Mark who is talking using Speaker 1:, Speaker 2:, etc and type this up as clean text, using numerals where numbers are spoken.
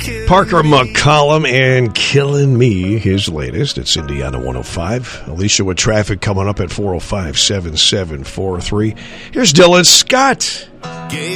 Speaker 1: Parker McCollum and Killing Me, his latest. It's Indiana 105. Alicia with traffic coming up at 405-7743. Here's Dylan Scott.